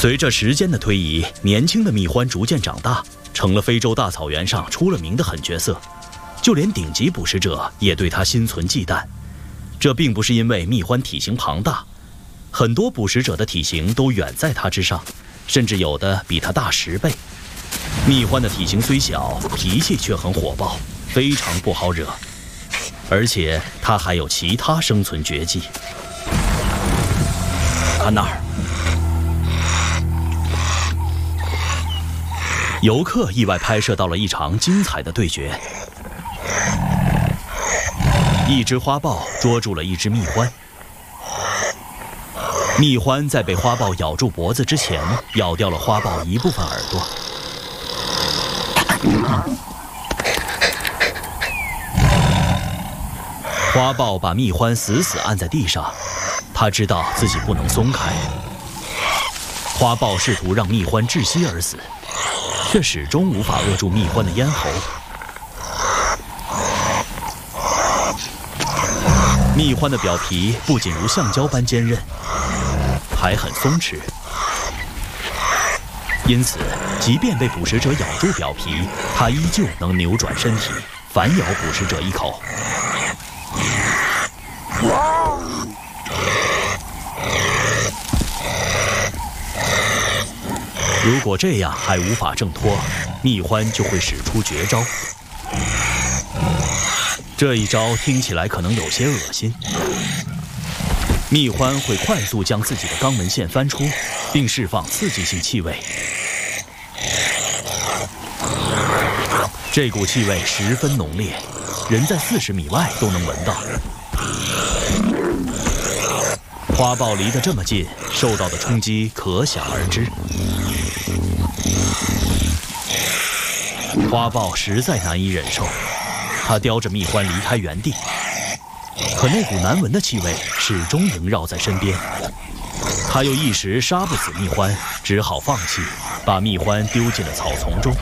随着时间的推移，年轻的蜜獾逐渐长大，成了非洲大草原上出了名的狠角色，就连顶级捕食者也对它心存忌惮。这并不是因为蜜獾体型庞大，很多捕食者的体型都远在它之上，甚至有的比它大10倍。蜜獾的体型虽小，脾气却很火爆，非常不好惹。而且它还有其他生存绝技。看那儿，游客意外拍摄到了一场精彩的对决。一只花豹捉住了一只蜜獾，蜜獾在被花豹咬住脖子之前，咬掉了花豹一部分耳朵。花豹把蜜獾死死按在地上，他知道自己不能松开。花豹试图让蜜獾窒息而死，却始终无法扼住蜜獾的咽喉。蜜獾的表皮不仅如橡胶般坚韧，还很松弛，因此即便被捕食者咬住表皮，它依旧能扭转身体，反咬捕食者一口。如果这样还无法挣脱，蜜獾就会使出绝招。这一招听起来可能有些恶心。蜜獾会快速将自己的肛门腺翻出，并释放刺激性气味。这股气味十分浓烈，人在40米外都能闻到。花豹离得这么近，受到的冲击可想而知。花豹实在难以忍受，它叼着蜜獾离开原地，可那股难闻的气味始终萦绕在身边。它又一时杀不死蜜獾，只好放弃，把蜜獾丢进了草丛中。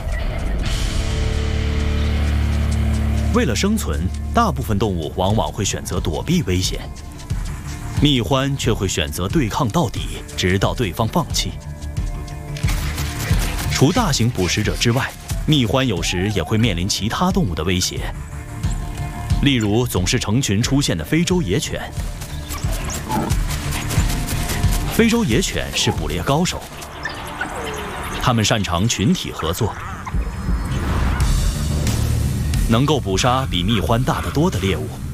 为了生存，大部分动物往往会选择躲避危险，蜜獾却会选择对抗到底，直到对方放弃。除大型捕食者之外，蜜獾有时也会面临其他动物的威胁，例如总是成群出现的非洲野犬。非洲野犬是捕猎高手，它们擅长群体合作，能够捕杀比蜜獾大得多的猎物。